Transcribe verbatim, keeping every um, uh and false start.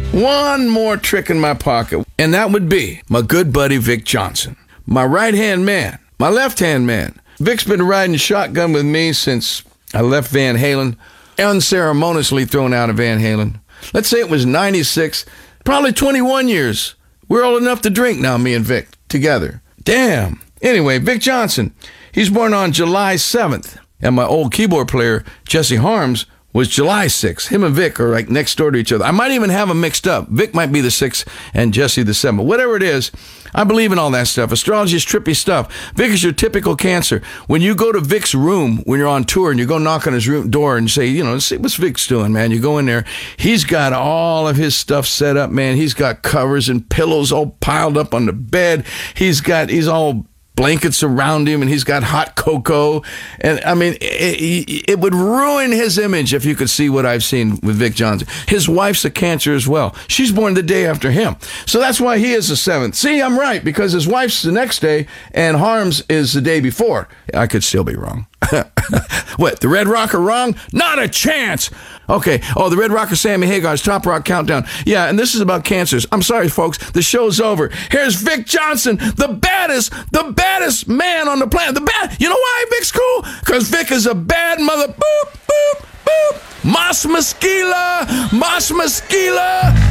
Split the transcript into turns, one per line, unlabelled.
one more trick in my pocket, and that would be my good buddy Vic Johnson, my right-hand man, my left-hand man. Vic's been riding shotgun with me since I left Van Halen, unceremoniously thrown out of Van Halen. Let's say it was ninety-six, probably twenty-one years. We're old enough to drink now, me and Vic, together. Damn. Anyway, Vic Johnson, he's born on July seventh, and my old keyboard player, Jesse Harms, was July sixth. Him and Vic are like next door to each other. I might even have them mixed up. Vic might be the sixth and Jesse the seventh. Whatever it is, I believe in all that stuff. Astrology is trippy stuff. Vic is your typical Cancer. When you go to Vic's room when you're on tour and you go knock on his room door and say, you know, see what's Vic's doing, man. You go in there. He's got all of his stuff set up, man. He's got covers and pillows all piled up on the bed. He's got, he's all blankets around him, and he's got hot cocoa. And I mean, it, it would ruin his image if you could see what I've seen with Vic Johnson. His wife's a Cancer as well. She's born the day after him. So that's why he is the seventh. See, I'm right, because his wife's the next day, and Harms is the day before. I could still be wrong. What, the Red Rocker wrong? Not a chance. Okay. Oh, the Red Rocker Sammy Hagar's Top Rock Countdown. Yeah, and this is about cancers. I'm sorry, folks. The show's over. Here's Vic Johnson, the baddest, the baddest man on the planet. The bad. You know why Vic's cool? Because Vic is a bad mother. Boop, boop, boop. Mas Maskila, Mas Maskila.